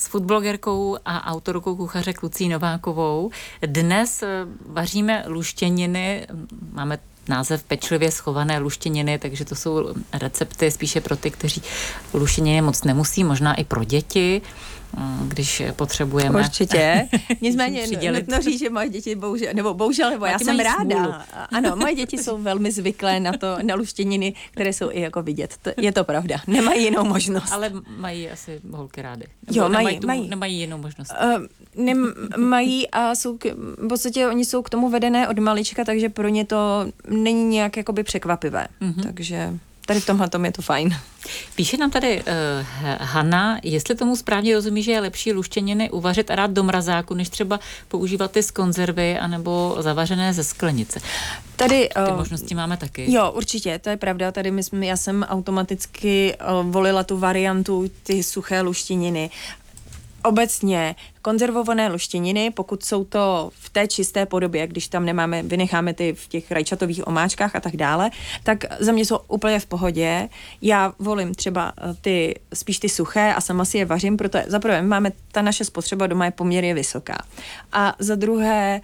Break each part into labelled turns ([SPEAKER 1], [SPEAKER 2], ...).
[SPEAKER 1] foodblogerkou a autorkou kuchařek Lucí Novákovou. Dnes vaříme luštěniny, máme název pečlivě schované luštěniny, takže to jsou recepty spíše pro ty, kteří luštěniny moc nemusí, možná i pro děti, když potřebujeme.
[SPEAKER 2] Určitě. Nicméně nutno říct, že moje děti bohužel, já jsem ráda. Smůlu. Ano, moje děti jsou velmi zvyklé na luštěniny, které jsou i jako vidět. Je to pravda. Nemají jinou možnost.
[SPEAKER 1] Ale mají asi holky rády.
[SPEAKER 2] Jo, mají.
[SPEAKER 1] Nemají jinou možnost.
[SPEAKER 2] Mají a v podstatě oni jsou k tomu vedené od malička, takže pro ně to není nějak jakoby překvapivé. Mm-hmm. Takže tady v tomhletom je to fajn.
[SPEAKER 1] Píše nám tady Hana, jestli tomu správně rozumí, že je lepší luštěniny uvařit a dát do mrazáku, než třeba používat ty z konzervy anebo zavařené ze sklenice.
[SPEAKER 2] Tady,
[SPEAKER 1] ty možnosti máme taky.
[SPEAKER 2] Jo, určitě, to je pravda. Tady já jsem automaticky volila tu variantu, ty suché luštěniny. Obecně konzervované luštěniny, pokud jsou to v té čisté podobě, když tam vynecháme ty v těch rajčatových omáčkách a tak dále, tak za mě jsou úplně v pohodě. Já volím třeba spíš ty suché a sama si je vařím, protože za prvé ta naše spotřeba doma je poměrně vysoká. A za druhé,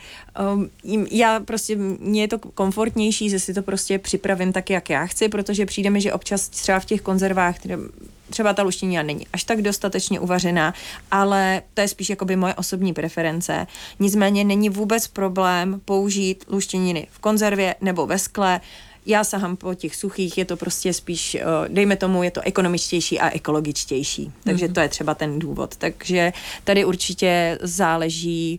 [SPEAKER 2] mně je to komfortnější, že si to prostě připravím tak, jak já chci, protože přijde mi, že občas třeba v těch konzervách třeba ta luštěnina není až tak dostatečně uvařená, ale to je spíš jakoby moje osobní preference. Nicméně není vůbec problém použít luštěniny v konzervě nebo ve skle. Já sahám po těch suchých, je to prostě spíš, dejme tomu, je to ekonomičtější a ekologičtější. Takže to je třeba ten důvod. Takže tady určitě záleží,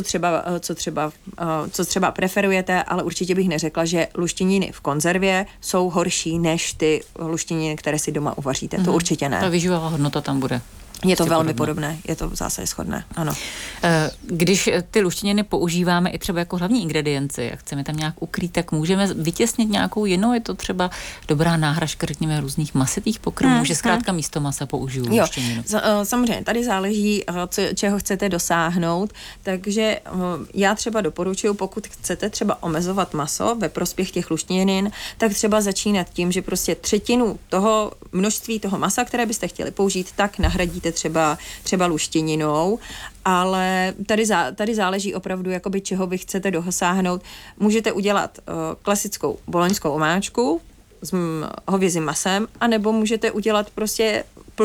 [SPEAKER 2] co třeba preferujete, ale určitě bych neřekla, že luštěniny v konzervě jsou horší než ty luštěniny, které si doma uvaříte. To určitě ne.
[SPEAKER 1] Ta výživová hodnota tam bude.
[SPEAKER 2] Je to velmi podobné, je to v zásadě shodné, ano.
[SPEAKER 1] Když ty luštěniny používáme i třeba jako hlavní ingredienci a chceme tam nějak ukrýt, tak můžeme vytěsnit nějakou jinou, je to třeba dobrá náhražka, řekněme, různých masitých pokrmů, že zkrátka místo masa použiju luštěninu.
[SPEAKER 2] Samozřejmě, tady záleží, čeho chcete dosáhnout, takže já třeba doporučuji, pokud chcete třeba omezovat maso ve prospěch těch luštěnin, tak třeba začínat tím, že prostě třetinu toho množství toho masa, které byste chtěli použít, tak nahradíte třeba luštěninou, ale tady záleží opravdu, jakoby čeho vy chcete dosáhnout. Můžete udělat klasickou boloňskou omáčku s hovězím masem, anebo můžete udělat prostě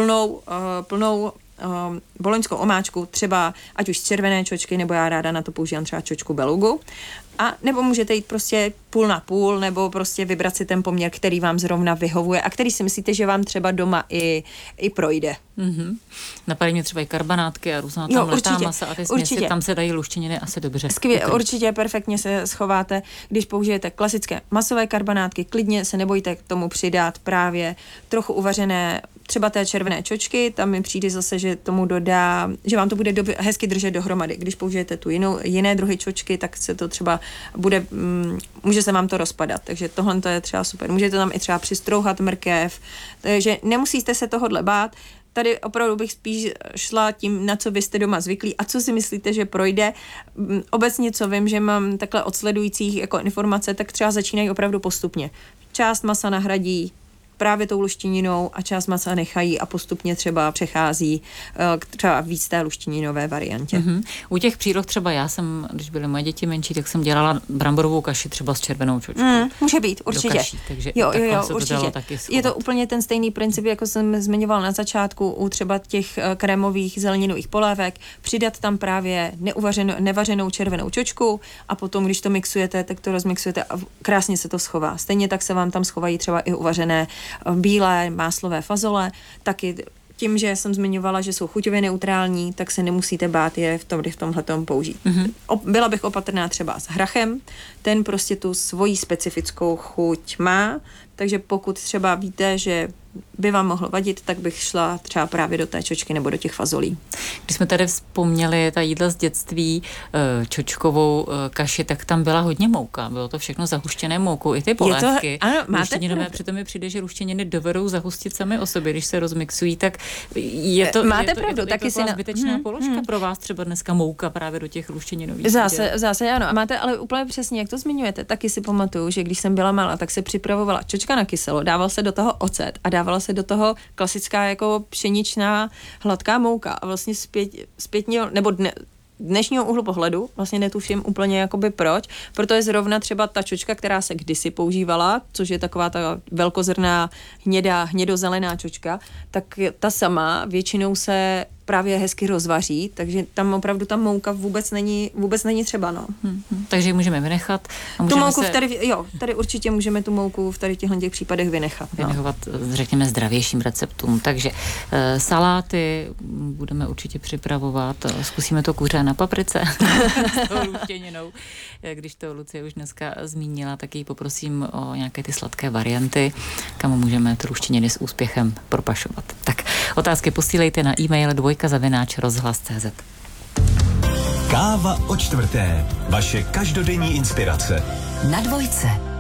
[SPEAKER 2] plnou boloňskou omáčku, třeba ať už z červené čočky, nebo já ráda na to používám třeba čočku belugu, a nebo můžete jít prostě půl na půl, nebo prostě vybrat si ten poměr, který vám zrovna vyhovuje a který si myslíte, že vám třeba doma i projde.
[SPEAKER 1] Mm-hmm. Napadají mě třeba i karbanátky a různá tam letá masa a ty směsi, tam se dají luštěniny asi dobře.
[SPEAKER 2] Určitě perfektně se schováte, když použijete klasické masové karbanátky, klidně se nebojte k tomu přidat právě trochu uvařené třeba té červené čočky, tam mi přijde zase, že tomu dodá, že vám to bude hezky držet dohromady. Když použijete jiné druhy čočky, tak se to třeba může se vám to rozpadat, takže tohle to je třeba super. Můžete tam i třeba přistrouhat mrkev, takže nemusíte se tohodle bát. Tady opravdu bych spíš šla tím, na co vy jste doma zvyklí a co si myslíte, že projde. Obecně, co vím, že mám takhle od sledujících jako informace, tak třeba začínají opravdu postupně. Část masa nahradí právě tou luštěninou a část masa nechají a postupně třeba přechází k třeba víc té luštěninové variantě.
[SPEAKER 1] Mm-hmm. U těch příloh třeba já jsem, když byly moje děti menší, tak jsem dělala bramborovou kaši třeba s červenou čočkou.
[SPEAKER 2] Může být, určitě.
[SPEAKER 1] Kaší, takže
[SPEAKER 2] jo, určitě. Je to úplně ten stejný princip, jako jsem zmiňovala na začátku u třeba těch krémových zeleninových polévek, přidat tam právě nevařenou červenou čočku a potom, když to mixujete, tak to rozmixujete a krásně se to schová. Stejně tak se vám tam schovají třeba i uvařené bílé máslové fazole, taky tím, že jsem zmiňovala, že jsou chuťově neutrální, tak se nemusíte bát je v tomhletom použít. Mm-hmm. Byla bych opatrná třeba s hrachem, ten prostě tu svoji specifickou chuť má, takže pokud třeba víte, že by vám mohlo vadit, tak bych šla třeba právě do té čočky nebo do těch fazolí.
[SPEAKER 1] Když jsme tady vzpomněli ta jídla z dětství, čočkovou kaši, tak tam byla hodně mouka. Bylo to všechno zahuštěné moukou, i ty polévky.
[SPEAKER 2] Ano, máte
[SPEAKER 1] luštěninové, přitom mi přijde, že luštěniny dovedou zahustit sami o sobě, když se rozmixují, tak je to taky si zbytečná položka pro vás třeba dneska mouka právě do těch luštěninových.
[SPEAKER 2] Zase ano. A máte ale úplně přesně, jak to zmiňujete, taky si pamatuju, že když jsem byla malá, tak se připravovala čočka trošička na kyselo, dával se do toho ocet a dávala se do toho klasická jako pšeničná hladká mouka a vlastně zpětně, nebo dnešního úhlu pohledu vlastně netuším úplně jakoby proč, proto je zrovna třeba ta čočka, která se kdysi používala, což je taková ta velkozrná hnědozelená čočka, tak ta sama většinou se právě hezky rozvaří, takže tam opravdu ta mouka vůbec není třeba, no.
[SPEAKER 1] Takže ji můžeme vynechat. A
[SPEAKER 2] tu mouku tady určitě můžeme tu mouku v tady těch případech vynechat.
[SPEAKER 1] Vynechovat, řekněme, zdravějším receptům. Takže saláty budeme určitě připravovat. Zkusíme to kuře na paprice s tou luštěninou. Když to Lucie už dneska zmínila, tak ji poprosím o nějaké ty sladké varianty, kam můžeme ty luštěniny s úspěchem propašovat. Tak otázky posílejte na e-mail dvojka@rozhlas.cz.
[SPEAKER 3] Káva o čtvrté. Vaše každodenní inspirace.
[SPEAKER 4] Na dvojce.